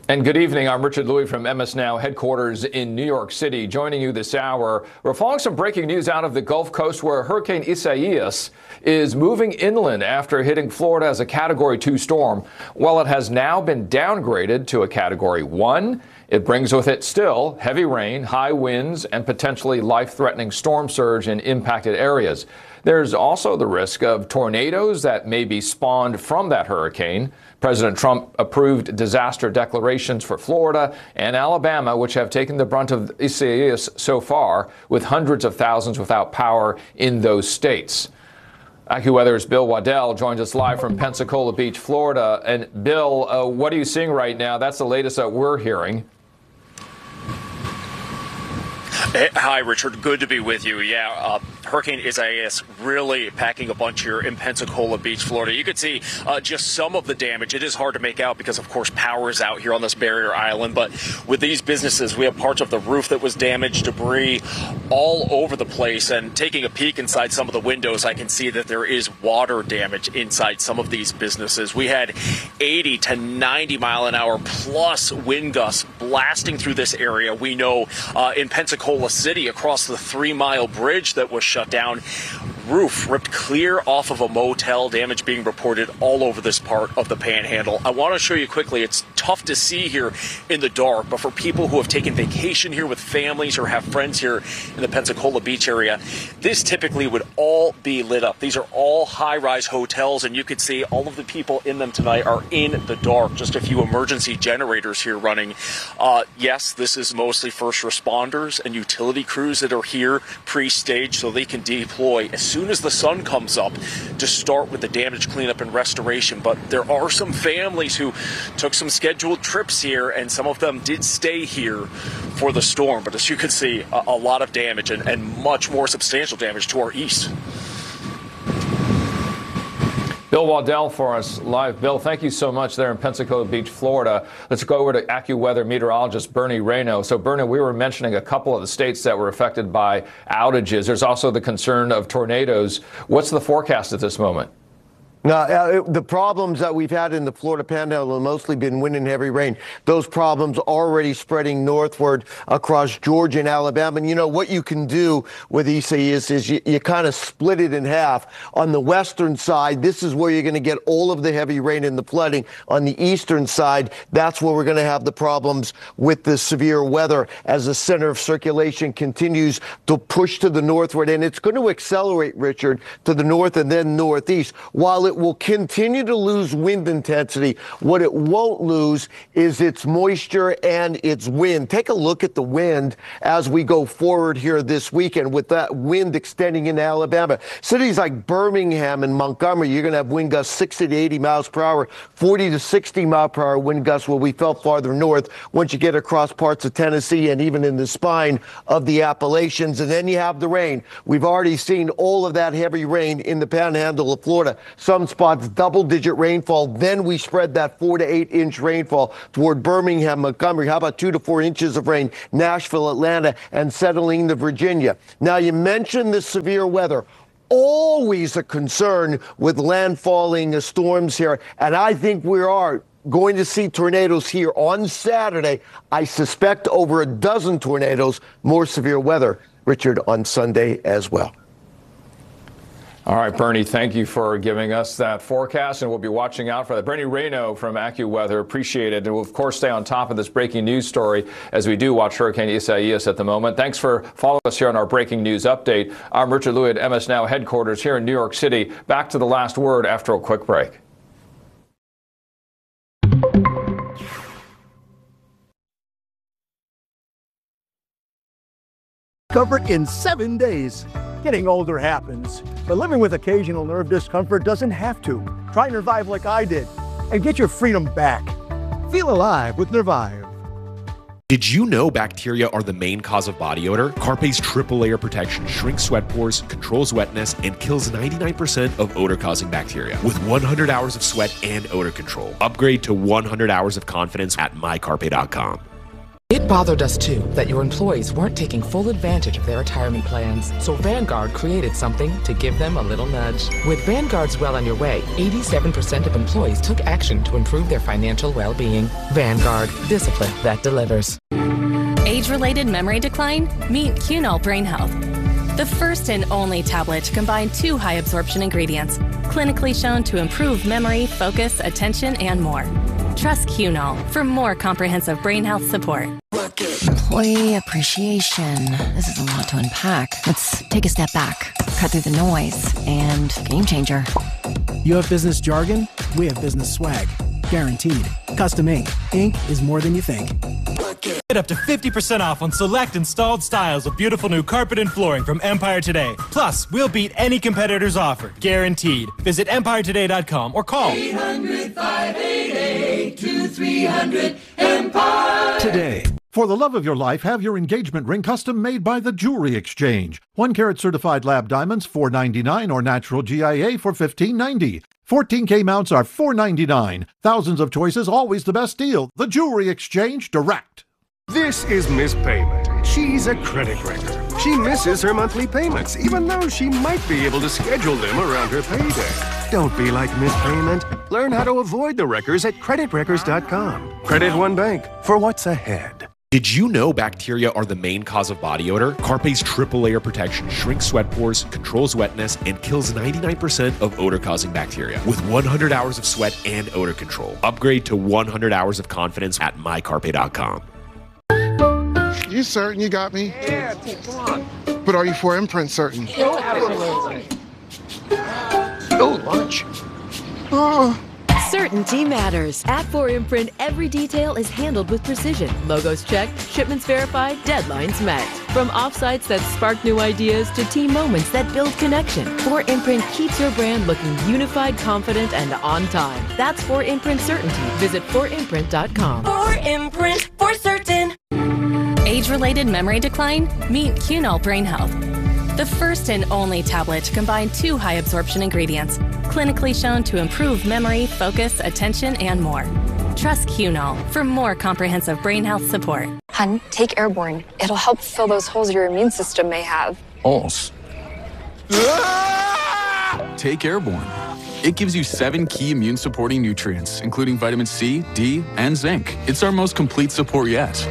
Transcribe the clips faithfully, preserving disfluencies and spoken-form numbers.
And good evening. I'm Richard Louie from M S Now headquarters in New York City. Joining you this hour, we're following some breaking news out of the Gulf Coast where Hurricane Isaias is moving inland after hitting Florida as a Category two storm. While it has now been downgraded to a Category one, it brings with it still heavy rain, high winds, and potentially life-threatening storm surge in impacted areas. There's also the risk of tornadoes that may be spawned from that hurricane. President Trump approved disaster declarations for Florida and Alabama, which have taken the brunt of Isaias so far, with hundreds of thousands without power in those states. AccuWeather's Bill Waddell joins us live from Pensacola Beach, Florida. And Bill, uh, what are you seeing right now? That's the latest that we're hearing. Hi, Richard. Good to be with you. Yeah, uh, Hurricane Isaias really packing a bunch here in Pensacola Beach, Florida. You could see uh, just some of the damage. It is hard to make out because, of course, power is out here on this barrier island. But with these businesses, we have parts of the roof that was damaged, debris all over the place. And taking a peek inside some of the windows, I can see that there is water damage inside some of these businesses. We had eighty to ninety mile an hour plus wind gusts blasting through this area. We know uh, in Pensacola City, across the three mile bridge that was shut down, roof ripped clear off of a motel, damage being reported all over this part of the Panhandle. I want to show you quickly. It's tough to see here in the dark, but for people who have taken vacation here with families or have friends here in the Pensacola Beach area, this typically would all be lit up. These are all high-rise hotels, and you can see all of the people in them tonight are in the dark. Just a few emergency generators here running. Uh, yes, this is mostly first responders and utility crews that are here pre-staged so they can deploy as soon as the sun comes up to start with the damage cleanup and restoration. But there are some families who took some scheduled trips here, and some of them did stay here for the storm. But as you can see, a, a lot of damage and, and much more substantial damage to our east. Bill Waddell for us live. Bill, thank you so much there in Pensacola Beach, Florida. Let's go over to AccuWeather meteorologist Bernie Rayno. So, Bernie, we were mentioning a couple of the states that were affected by outages. There's also the concern of tornadoes. What's the forecast at this moment? No, uh, the problems that we've had in the Florida Panhandle have mostly been wind and heavy rain. Those problems already spreading northward across Georgia and Alabama. And you know what you can do with Isaias is you, you kind of split it in half. On the western side, this is where you're going to get all of the heavy rain and the flooding. On the eastern side, that's where we're going to have the problems with the severe weather as the center of circulation continues to push to the northward. And it's going to accelerate, Richard, to the north and then northeast. While it It will continue to lose wind intensity, what it won't lose is its moisture and its wind. Take a look at the wind as we go forward here this weekend with that wind extending into Alabama. Cities like Birmingham and Montgomery, you're going to have wind gusts sixty to eighty miles per hour, forty to sixty mile per hour wind gusts will be felt farther north once you get across parts of Tennessee and even in the spine of the Appalachians. And then you have the rain. We've already seen all of that heavy rain in the Panhandle of Florida. Some spots double-digit rainfall. Then we spread that four to eight inch rainfall toward Birmingham, Montgomery. How about two to four inches of rain? Nashville, Atlanta, and settling to Virginia. Now, you mentioned the severe weather. Always a concern with landfalling storms here, and I think we are going to see tornadoes here on Saturday. I suspect over a dozen tornadoes, more severe weather, Richard, on Sunday as well. All right, Bernie, thank you for giving us that forecast, and we'll be watching out for that. Bernie Rayno from AccuWeather, appreciate it. And we'll, of course, stay on top of this breaking news story as we do watch Hurricane Isaias at the moment. Thanks for following us here on our breaking news update. I'm Richard Louie at M S Now headquarters here in New York City. Back to the last word after a quick break. Comfort in seven days. Getting older happens, but living with occasional nerve discomfort doesn't have to. Try Nervive like I did and get your freedom back. Feel alive with Nervive. Did you know bacteria are the main cause of body odor? Carpe's triple layer protection shrinks sweat pores, controls wetness, and kills ninety-nine percent of odor-causing bacteria with one hundred hours of sweat and odor control. Upgrade to one hundred hours of confidence at my carpe dot com. It bothered us too that your employees weren't taking full advantage of their retirement plans, so Vanguard created something to give them a little nudge. With Vanguard's Well on Your Way, eighty-seven percent of employees took action to improve their financial well-being. Vanguard, discipline that delivers. Age-related memory decline? Meet Cunol Brain Health. The first and only tablet to combine two high-absorption ingredients, clinically shown to improve memory, focus, attention, and more. Trust Cunol for more comprehensive brain health support. Employee appreciation. This is a lot to unpack. Let's take a step back, cut through the noise, and game changer. You have business jargon? We have business swag. Guaranteed. Custom ink. Ink is more than you think. Get up to fifty percent off on select installed styles of beautiful new carpet and flooring from Empire Today. Plus, we'll beat any competitor's offer. Guaranteed. Visit empire today dot com or call eight hundred, five eight eight, two three hundred, Empire. Today. For the love of your life, have your engagement ring custom made by the Jewelry Exchange. One carat certified lab diamonds, four ninety-nine, or natural G I A for fifteen ninety. fourteen K mounts are four ninety-nine. Thousands of choices, always the best deal. The Jewelry Exchange Direct. This is Miss Payment. She's a credit wrecker. She misses her monthly payments, even though she might be able to schedule them around her payday. Don't be like Miss Payment. Learn how to avoid the wreckers at credit wreckers dot com. Credit One Bank for what's ahead. Did you know bacteria are the main cause of body odor? Carpe's triple layer protection shrinks sweat pores, controls wetness, and kills ninety-nine percent of odor-causing bacteria with one hundred hours of sweat and odor control. Upgrade to one hundred hours of confidence at my carpe dot com. You certain you got me? Yeah, come on. But are you for imprint certain? Oh, absolutely. Oh, lunch. Oh. Certainty matters. At four imprint, every detail is handled with precision. Logos checked, shipments verified, deadlines met. From offsites that spark new ideas to team moments that build connection, four imprint keeps your brand looking unified, confident, and on time. That's four imprint certainty. Visit four imprint dot com. four imprint for certain. Age-related memory decline? Meet Cunol Brain Health. The first and only tablet to combine two high-absorption ingredients, clinically shown to improve memory, focus, attention, and more. Trust Cunol for more comprehensive brain health support. Hun, take Airborne. It'll help fill those holes your immune system may have. Holes? Take Airborne. It gives you seven key immune-supporting nutrients, including vitamin C, D, and zinc. It's our most complete support yet.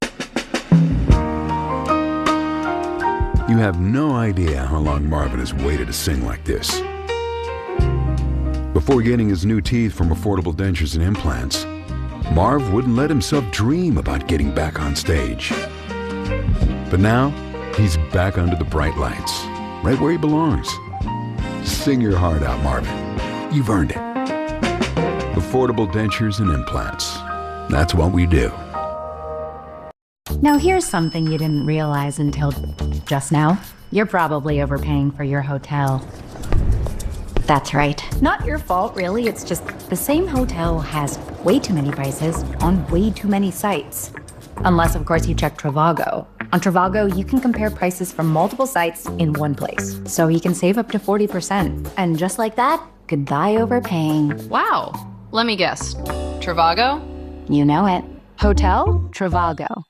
You have no idea how long Marvin has waited to sing like this. Before getting his new teeth from Affordable Dentures and Implants, Marv wouldn't let himself dream about getting back on stage. But now, he's back under the bright lights, right where he belongs. Sing your heart out, Marvin. You've earned it. Affordable Dentures and Implants. That's what we do. Now here's something you didn't realize until just now. You're probably overpaying for your hotel. That's right. Not your fault, really. It's just the same hotel has way too many prices on way too many sites. Unless, of course, you check Trivago. On Trivago, you can compare prices from multiple sites in one place. So you can save up to forty percent. And just like that, goodbye overpaying. Wow. Let me guess. Trivago? You know it. Hotel Trivago.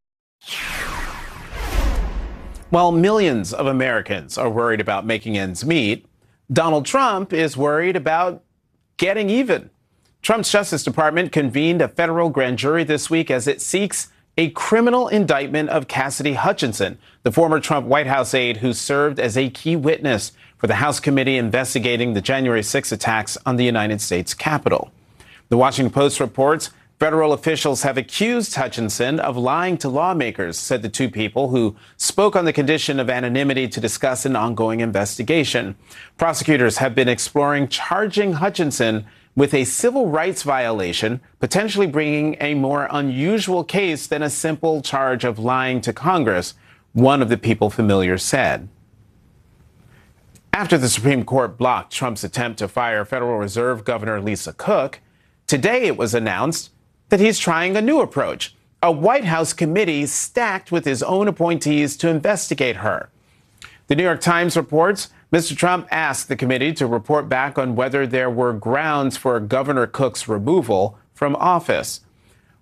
While millions of Americans are worried about making ends meet, Donald Trump is worried about getting even. Trump's Justice Department convened a federal grand jury this week as it seeks a criminal indictment of Cassidy Hutchinson, the former Trump White House aide who served as a key witness for the House committee investigating the January sixth attacks on the United States Capitol. The Washington Post reports federal officials have accused Hutchinson of lying to lawmakers, said the two people who spoke on the condition of anonymity to discuss an ongoing investigation. Prosecutors have been exploring charging Hutchinson with a civil rights violation, potentially bringing a more unusual case than a simple charge of lying to Congress, one of the people familiar said. After the Supreme Court blocked Trump's attempt to fire Federal Reserve Governor Lisa Cook, today it was announced that he's trying a new approach, a White House committee stacked with his own appointees to investigate her. The New York Times reports Mister Trump asked the committee to report back on whether there were grounds for Governor Cook's removal from office.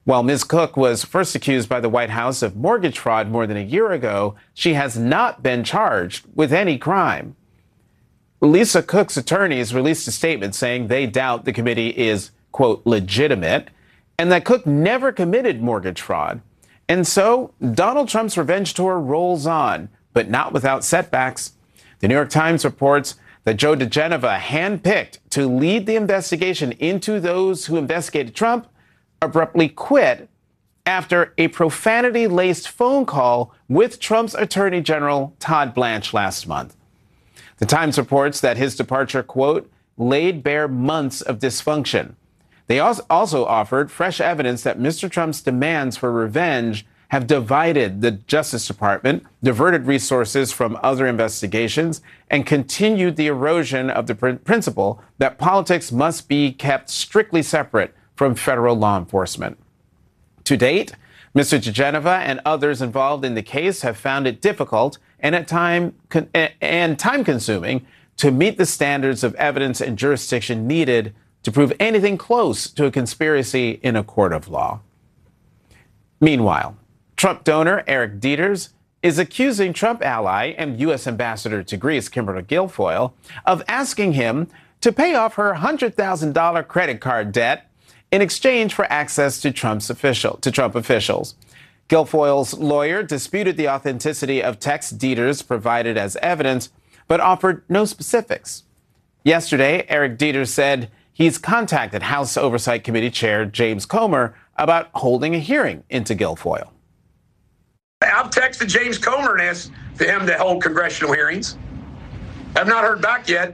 While Miz Cook was first accused by the White House of mortgage fraud more than a year ago, she has not been charged with any crime. Lisa Cook's attorneys released a statement saying they doubt the committee is, quote, legitimate, and that Cook never committed mortgage fraud. And so Donald Trump's revenge tour rolls on, but not without setbacks. The New York Times reports that Joe diGenova, handpicked to lead the investigation into those who investigated Trump, abruptly quit after a profanity-laced phone call with Trump's Attorney General Todd Blanche last month. The Times reports that his departure, quote, laid bare months of dysfunction. They also offered fresh evidence that Mister Trump's demands for revenge have divided the Justice Department, diverted resources from other investigations, and continued the erosion of the pr- principle that politics must be kept strictly separate from federal law enforcement. To date, Mister diGenova and others involved in the case have found it difficult and at time con- and time-consuming to meet the standards of evidence and jurisdiction needed to prove anything close to a conspiracy in a court of law. Meanwhile, Trump donor Eric Dieters is accusing Trump ally and U S ambassador to Greece, Kimberly Guilfoyle, of asking him to pay off her one hundred thousand dollars credit card debt in exchange for access to Trump's official, to Trump officials. Guilfoyle's lawyer disputed the authenticity of texts Dieters provided as evidence, but offered no specifics. Yesterday, Eric Dieters said he's contacted House Oversight Committee Chair James Comer about holding a hearing into Guilfoyle. I've texted James Comer and asked for him to hold congressional hearings. I've not heard back yet.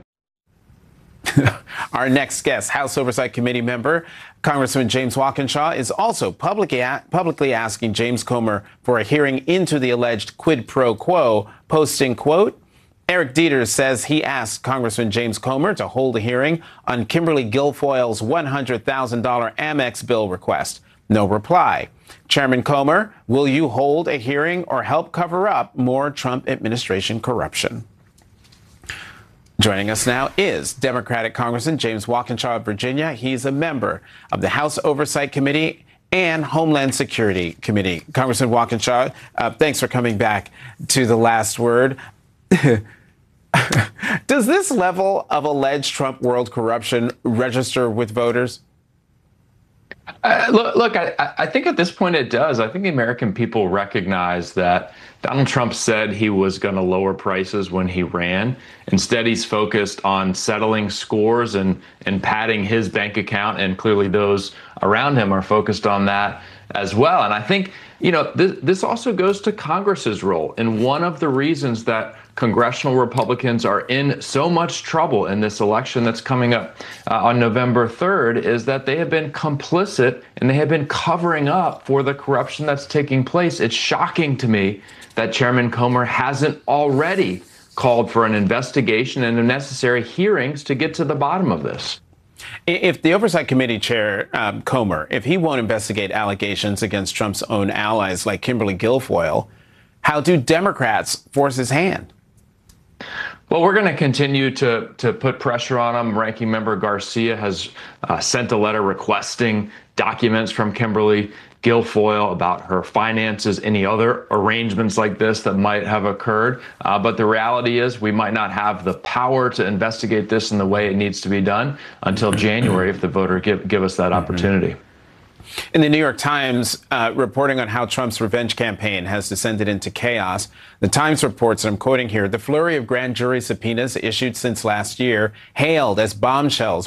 Our next guest, House Oversight Committee member, Congressman James Walkinshaw, is also publicly, a- publicly asking James Comer for a hearing into the alleged quid pro quo, posting, quote, Eric Dieters says he asked Congressman James Comer to hold a hearing on Kimberly Guilfoyle's one hundred thousand dollars Amex bill request. No reply. Chairman Comer, will you hold a hearing or help cover up more Trump administration corruption? Joining us now is Democratic Congressman James Walkinshaw of Virginia. He's a member of the House Oversight Committee and Homeland Security Committee. Congressman Walkinshaw, uh, thanks for coming back to The Last Word. Does this level of alleged Trump world corruption register with voters? Uh, look, look I, I think at this point it does. I think the American people recognize that Donald Trump said he was going to lower prices when he ran. Instead, he's focused on settling scores and, and padding his bank account, and clearly those around him are focused on that as well. And I think, you know, this, this also goes to Congress's role. And one of the reasons that congressional Republicans are in so much trouble in this election that's coming up uh, on November third is that they have been complicit and they have been covering up for the corruption that's taking place. It's shocking to me that Chairman Comer hasn't already called for an investigation and the necessary hearings to get to the bottom of this. If the Oversight Committee Chair, um, Comer, if he won't investigate allegations against Trump's own allies like Kimberly Guilfoyle, how do Democrats force his hand? Well, we're going to continue to to put pressure on him. Ranking Member Garcia has uh, sent a letter requesting documents from Kimberly Guilfoyle about her finances, any other arrangements like this that might have occurred. Uh, but the reality is we might not have the power to investigate this in the way it needs to be done until January if the voter give, give us that opportunity. In the New York Times, uh, reporting on how Trump's revenge campaign has descended into chaos, the Times reports, and I'm quoting here, the flurry of grand jury subpoenas issued since last year hailed as bombshells